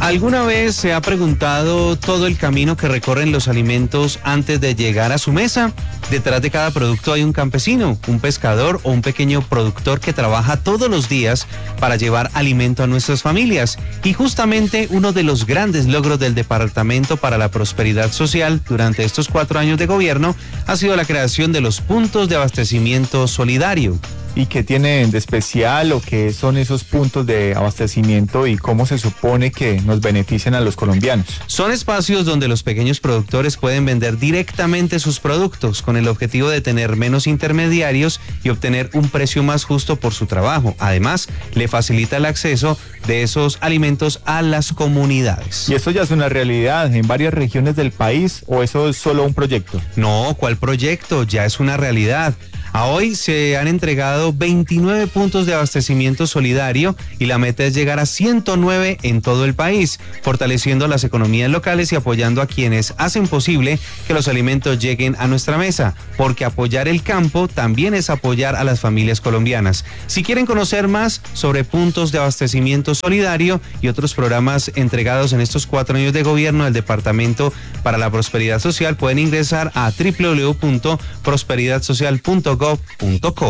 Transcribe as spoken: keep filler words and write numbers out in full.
¿Alguna vez se ha preguntado todo el camino que recorren los alimentos antes de llegar a su mesa? Detrás de cada producto hay un campesino, un pescador o un pequeño productor que trabaja todos los días para llevar alimento a nuestras familias. Y justamente uno de los grandes logros del Departamento para la Prosperidad Social durante estos cuatro años de gobierno ha sido la creación de los puntos de abastecimiento solidario. ¿Y qué tienen de especial o qué son esos puntos de abastecimiento y cómo se supone que nos benefician a los colombianos? Son espacios donde los pequeños productores pueden vender directamente sus productos con el objetivo de tener menos intermediarios y obtener un precio más justo por su trabajo. Además, le facilita el acceso de esos alimentos a las comunidades. ¿Y esto ya es una realidad en varias regiones del país o eso es solo un proyecto? No, ¿cuál proyecto? Ya es una realidad. A hoy se han entregado veintinueve puntos de abastecimiento solidario y la meta es llegar a ciento nueve en todo el país, fortaleciendo las economías locales y apoyando a quienes hacen posible que los alimentos lleguen a nuestra mesa, porque apoyar el campo también es apoyar a las familias colombianas. Si quieren conocer más sobre puntos de abastecimiento solidario y otros programas entregados en estos cuatro años de gobierno del Departamento para la Prosperidad Social, pueden ingresar a doble u doble u doble u punto prosperidad social punto gov punto co.